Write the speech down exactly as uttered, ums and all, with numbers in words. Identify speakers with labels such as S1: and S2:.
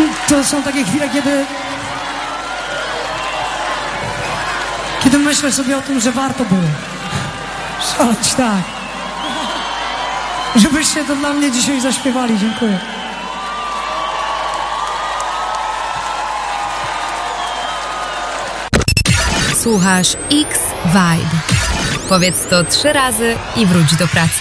S1: To są takie chwile, kiedy... Kiedy myślę sobie o tym, że warto było szaleć tak. Żebyście to dla mnie dzisiaj zaśpiewali. Dziękuję.
S2: Słuchasz X-Vibe. Powiedz to trzy razy i wróć do pracy.